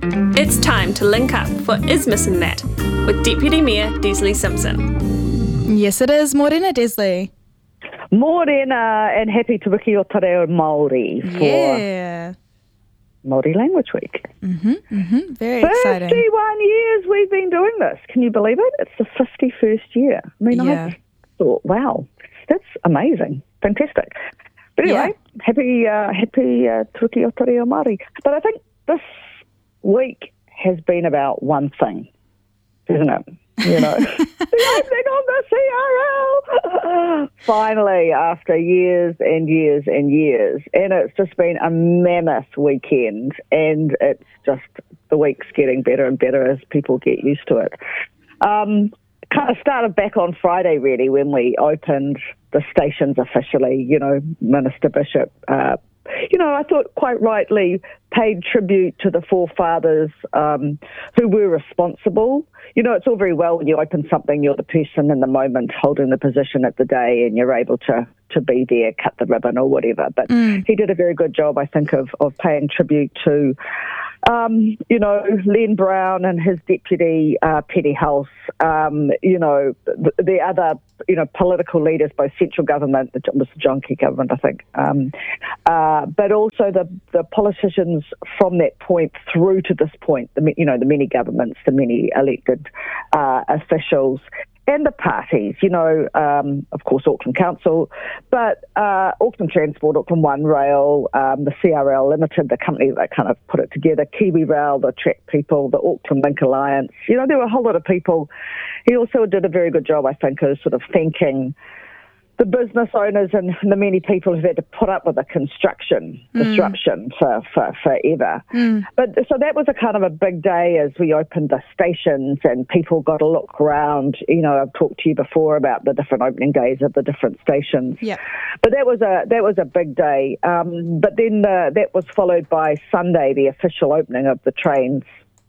It's time to link up for Is Missing That with Deputy Mayor Desley Simpson. Yes, it is. Morena, Desley. Morena, and happy Te Wiki o Te Reo Māori for Māori Language Week. Very exciting. 51 years we've been doing this. Can you believe it? It's the 51st year. I mean, I thought, wow, that's amazing. Fantastic. But anyway, happy Te Wiki o Te Reo Māori. But I think this week has been about one thing, isn't it? You know, the opening of the CRL. Finally, after years and years and years. And it's just been a mammoth weekend. And it's just, the week's getting better and better as people get used to it. Kind of started back on Friday, really, when we opened the stations officially. You know, Minister Bishop, I thought quite rightly paid tribute to the forefathers who were responsible. You know, it's all very well when you open something, you're the person in the moment holding the position at the day and you're able to be there, cut the ribbon or whatever. But he did a very good job, I think, of paying tribute to, Len Brown and his deputy, Petty House, the other, political leaders, both central government, it was the John Key government, I think, but also the politicians from that point through to this point, the many governments, the many elected officials, and the parties, of course, Auckland Council, but Auckland Transport, Auckland One Rail, the CRL Limited, the company that kind of put it together, Kiwi Rail, the track people, the Auckland Link Alliance. There were a whole lot of people. He also did a very good job, I think, of sort of thanking the business owners and the many people who've had to put up with the construction disruption for forever. But so that was a kind of a big day as we opened the stations and people got a look around. I've talked to you before about the different opening days of the different stations. Yeah. But that was a big day. But then that was followed by Sunday, the official opening of the trains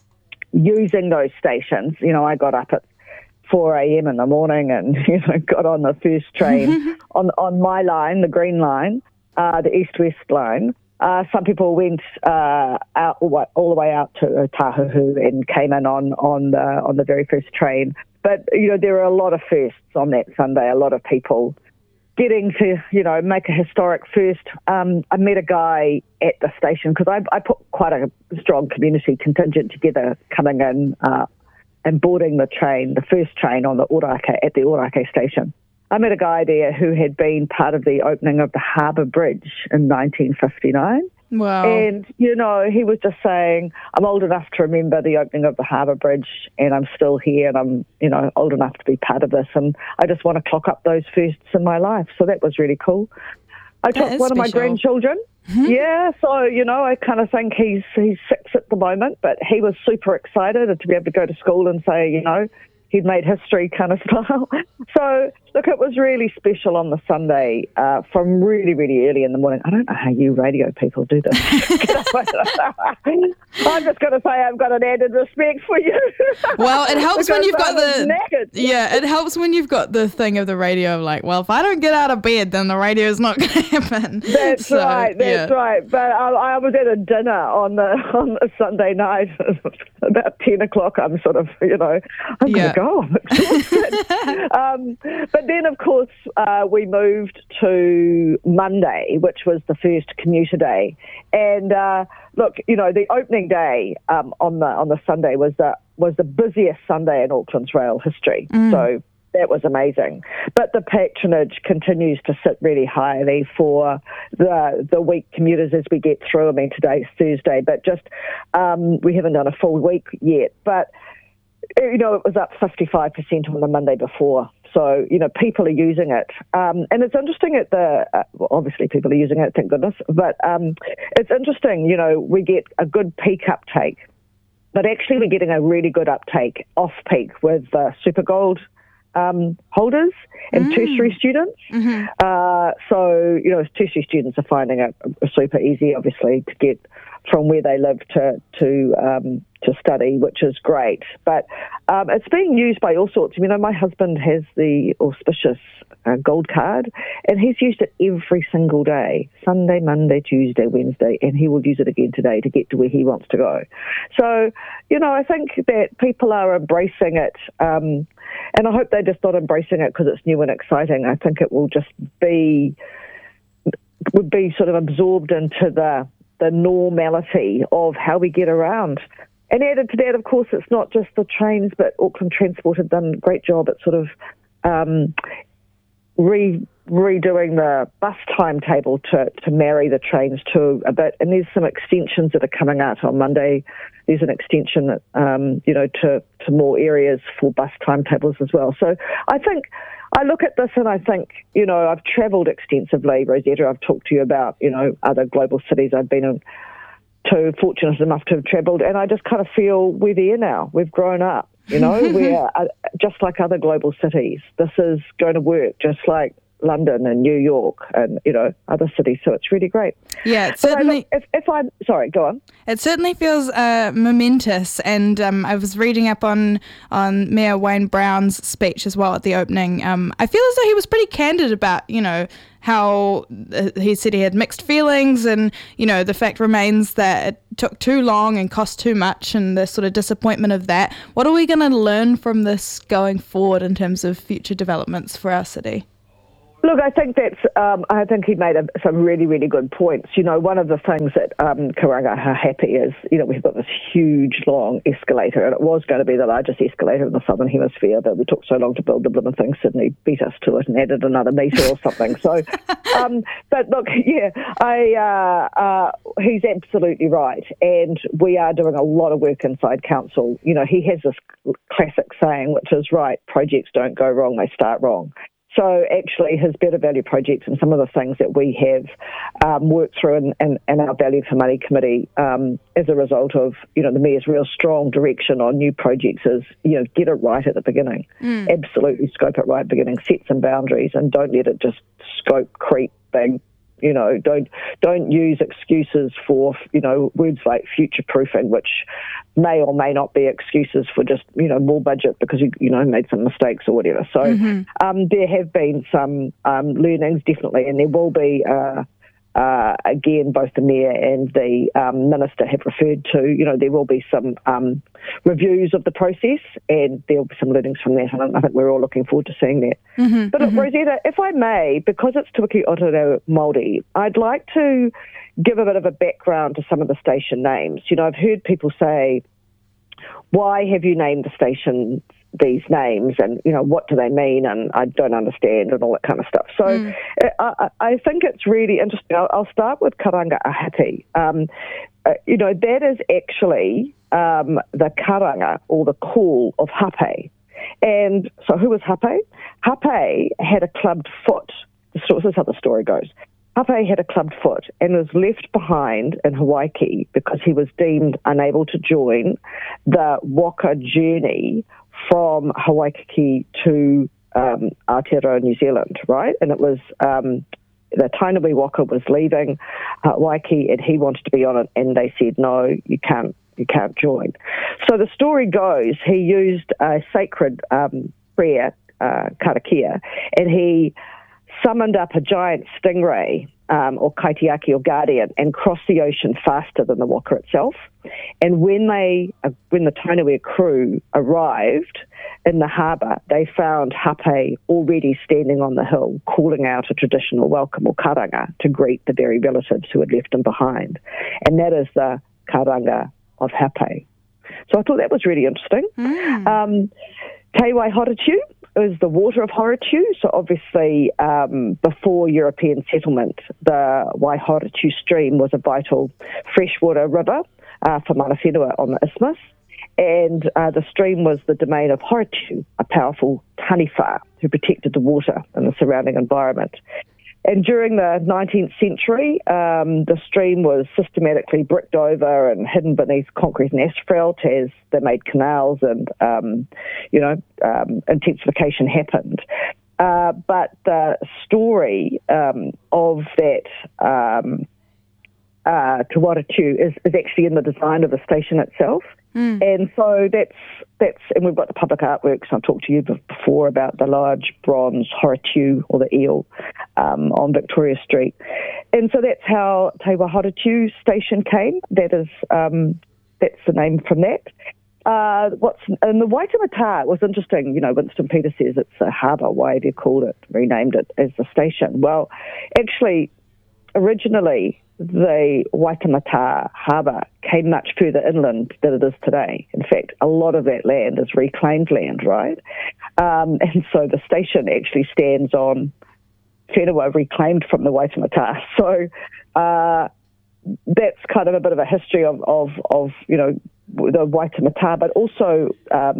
using those stations. I got up at 4 a.m. in the morning and, got on the first train on my line, the Green Line, the East-West line. Some people went out all the way out to Otahuhu and came in on the very first train. But, there were a lot of firsts on that Sunday, a lot of people getting to, make a historic first. I met a guy at the station because I put quite a strong community contingent together coming in and boarding the train, the first train at the Orake station. I met a guy there who had been part of the opening of the Harbour Bridge in 1959. Wow. And, he was just saying, I'm old enough to remember the opening of the Harbour Bridge and I'm still here and I'm, old enough to be part of this and I just want to clock up those firsts in my life. So that was really cool. I took one of my grandchildren. Yeah, so, I kind of think he's 6 at the moment, but he was super excited to be able to go to school and say, he'd made history kind of style. So, look, it was really special on the Sunday from really, really early in the morning. I don't know how you radio people do this. I'm just going to say I've got an added respect for you. Well, it helps when you've got it helps when you've got the thing of the radio of like, well, if I don't get out of bed, then the radio's not going to happen. That's right. But I was at a dinner on the Sunday night, about 10 o'clock. I'm sort of, I'm going to go. I'm exhausted. But then, of course, we moved to Monday, which was the first commuter day. And look, the opening day on the Sunday was the busiest Sunday in Auckland's rail history. So that was amazing. But the patronage continues to sit really highly for the week commuters as we get through. I mean, today's Thursday, but just we haven't done a full week yet. But, it was up 55% on the Monday before. So, people are using it. And it's interesting obviously people are using it, thank goodness. But it's interesting, we get a good peak uptake. But actually we're getting a really good uptake off-peak with Super Gold holders and tertiary students. So, tertiary students are finding it super easy, obviously, to get from where they live to study, which is great. But It's being used by all sorts. You know, my husband has the auspicious gold card, and he's used it every single day, Sunday, Monday, Tuesday, Wednesday, and he will use it again today to get to where he wants to go. So, you know, I think that people are embracing it, and I hope they're just not embracing it because it's new and exciting. I think it will just would be sort of absorbed into the normality of how we get around. And added to that, of course, it's not just the trains, but Auckland Transport have done a great job at sort of redoing the bus timetable to marry the trains to a bit. And there's some extensions that are coming out on Monday. There's an extension that, to more areas for bus timetables as well. So I think I look at this and I think, you know, I've travelled extensively, Rosetta. I've talked to you about, you know, other global cities I've been in. Fortunate enough to have travelled, and I just kind of feel we're there now. We've grown up, you know. We're just like other global cities. This is going to work just like London and New York and, you know, other cities. So it's really great. Yeah, it certainly. If I'm sorry, go on. It certainly feels momentous, and I was reading up on Mayor Wayne Brown's speech as well at the opening. I feel as though he was pretty candid about, you know, how he said he had mixed feelings, and, you know, the fact remains that it took too long and cost too much, and the sort of disappointment of that. What are we going to learn from this going forward in terms of future developments for our city? Look, I think I think he made some really, really good points. You know, one of the things that Karangaha Happy is, you know, we've got this huge, long escalator, and it was going to be the largest escalator in the Southern Hemisphere, but we took so long to build the blooming thing, Sydney beat us to it and added another metre or something. So, but look, yeah, he's absolutely right, and we are doing a lot of work inside council. You know, he has this classic saying, which is, right, projects don't go wrong, they start wrong. So actually his better value projects and some of the things that we have worked through in our Value for Money committee as a result of, you know, the Mayor's real strong direction on new projects is, you know, get it right at the beginning. Absolutely scope it right at the beginning, set some boundaries and don't let it just scope creep big. You know, don't use excuses for, you know, words like future-proofing, which may or may not be excuses for just, you know, more budget because you know, made some mistakes or whatever. So there have been some learnings, definitely, and there will be, again, both the Mayor and the Minister have referred to, you know, there will be some reviews of the process and there will be some learnings from that, and I think we're all looking forward to seeing that. But look, Rosetta, if I may, because it's Te Wiki Aotearoa Māori, I'd like to give a bit of a background to some of the station names. You know, I've heard people say, why have you named the station these names, and, you know, what do they mean, and I don't understand, and all that kind of stuff. So I think it's really interesting. I'll start with Karangaha Happy. You know, that is actually the karanga or the call of Hape. And so who was Hape? Hape had a clubbed foot. This is how the story goes. Hape had a clubbed foot and was left behind in Hawaii because he was deemed unable to join the waka journey from Hawaii to Aotearoa, New Zealand, right? And it was the Tainui waka was leaving Hawaii and he wanted to be on it, and they said, no, you can't join. So the story goes, he used a sacred prayer, karakia, and he summoned up a giant stingray or kaitiaki or guardian and crossed the ocean faster than the waka itself. And when the Tainui crew arrived in the harbour, they found Hape already standing on the hill, calling out a traditional welcome or karanga to greet the very relatives who had left him behind. And that is the karanga of Hape. So I thought that was really interesting. Te Waihoretu is the water of Horetu. So obviously before European settlement, the Waihoretu stream was a vital freshwater river for mana whenua on the isthmus. And the stream was the domain of Horetu, a powerful taniwha who protected the water and the surrounding environment. And during the 19th century, the stream was systematically bricked over and hidden beneath concrete and asphalt as they made canals and, intensification happened. But the story of that Te Waihoretu is actually in the design of the station itself. And so that's, and we've got the public artworks. I've talked to you before about the large bronze Horatiu, or the eel, on Victoria Street. And so that's how Te Horatiu Station came. That is, that's the name from that. And the Waitemata was interesting. You know, Winston Peters says it's a harbour. Why have you renamed it as the station? Well, actually, originally, the Waitemata harbour came much further inland than it is today. In fact, a lot of that land is reclaimed land, right? And so the station actually stands on whenua reclaimed from the Waitemata. So that's kind of a bit of a history of you know, the Waitemata, but also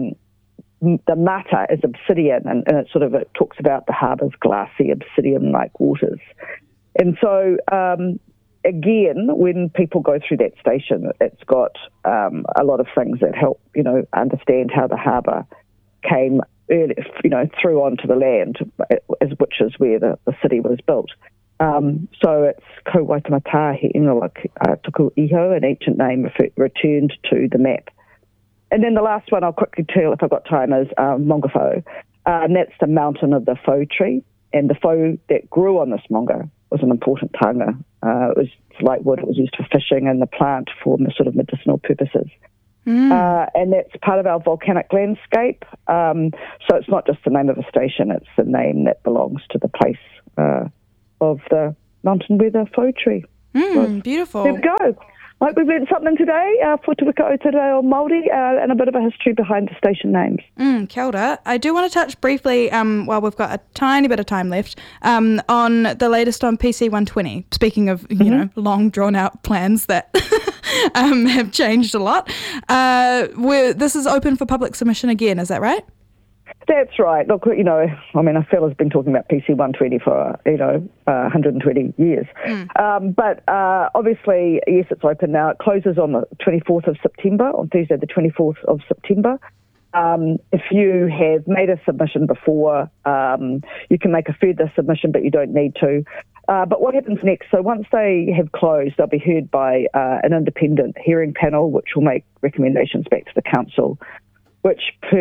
the mata is obsidian, and it talks about the harbour's glassy obsidian-like waters. And so, again, when people go through that station, it's got a lot of things that help, you know, understand how the harbour came early, you know, through onto the land, which is where the city was built. So it's Ko Waitemata He Ingoa Tuku Iho, an ancient name returned to the map. And then the last one I'll quickly tell, if I've got time, is Mongafo. And that's the mountain of the fo tree. And the fo that grew on this monga was an important tanga. It was light wood, it was used for fishing, and the plant for sort of medicinal purposes. And that's part of our volcanic landscape. So it's not just the name of a station, it's the name that belongs to the place of the mountain where the fo tree was. Beautiful. There we go. I hope we've learned something today for Te Wika o Te Reo Māori and a bit of a history behind the station names. Kia ora. I do want to touch briefly, while we've got a tiny bit of time left, on the latest on PC 120. Speaking of, you know, long drawn-out plans that have changed a lot. This is open for public submission again, is that right? That's right. Look, you know, I mean, a fella's been talking about PC 120 for, 120 years. But obviously, yes, it's open now. It closes on the 24th of September, on Thursday the 24th of September. If you have made a submission before, you can make a further submission, but you don't need to. But what happens next? So once they have closed, they'll be heard by an independent hearing panel, which will make recommendations back to the council, which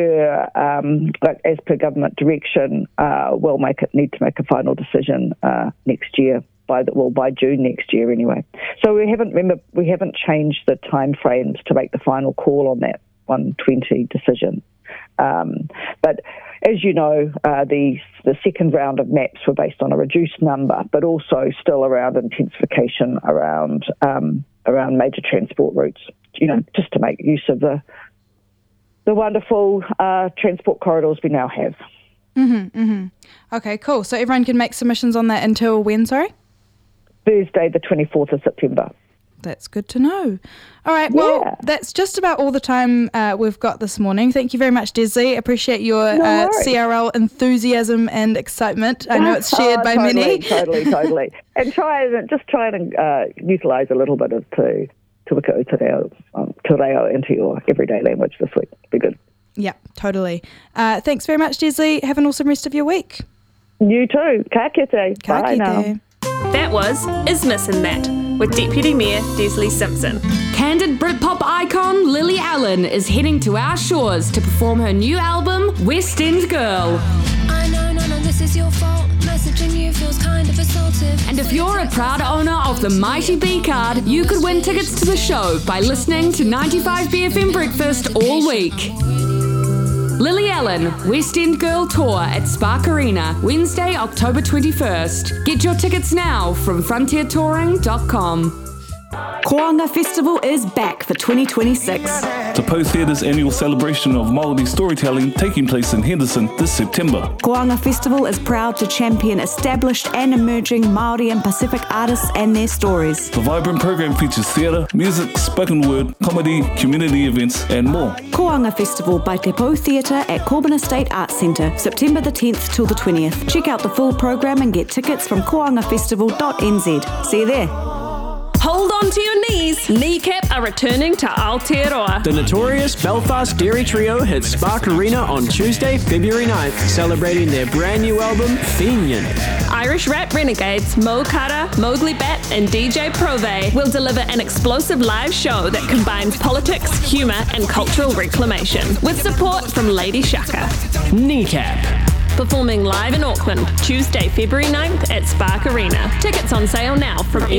as per government direction, will need to make a final decision next year by June next year anyway. So we haven't changed the time frames to make the final call on that 120 decision. But as you know, the second round of maps were based on a reduced number, but also still around intensification around major transport routes. You know, just to make use of the wonderful transport corridors we now have. Okay, cool. So everyone can make submissions on that until when, sorry? Thursday, the 24th of September. That's good to know. All right, well, that's just about all the time we've got this morning. Thank you very much, Desley. Appreciate your CRL enthusiasm and excitement. I know it's shared by many. Totally. And try and utilise a little bit of Te Wika o Te Reo into your everyday language this week. Be good. Yeah, totally. Thanks very much, Desley. Have an awesome rest of your week. You too. Ka kite. Bye now. That was Isthmus and That with Deputy Mayor Desley Simpson. Candid Britpop icon Lily Allen is heading to our shores to perform her new album, West End Girl. I know, this is your fault. Messaging you feels kind of assaultive. And if you're a proud owner of the Mighty B card, you could win tickets to the show by listening to 95BFM Breakfast all week. Lily Allen, West End Girl Tour at Spark Arena, Wednesday, October 21st. Get your tickets now from frontiertouring.com. Koanga Festival is back for 2026. The Po Theatre's annual celebration of Māori storytelling taking place in Henderson this September. Koanga Festival is proud to champion established and emerging Māori and Pacific artists and their stories. The vibrant program features theatre, music, spoken word, comedy, community events and more. Koanga Festival by Te Po Theatre at Corbin Estate Arts Centre, September the 10th till the 20th. Check out the full program and get tickets from koangafestival.nz. See you there. Hold on to your knees. Kneecap are returning to Aotearoa. The notorious Belfast Dairy Trio hits Spark Arena on Tuesday, February 9th, celebrating their brand new album, Fenian. Irish rap renegades Mo Kara, Mowgli Bat, and DJ Prove will deliver an explosive live show that combines politics, humour, and cultural reclamation, with support from Lady Shaka. Kneecap. Performing live in Auckland, Tuesday, February 9th at Spark Arena. Tickets on sale now from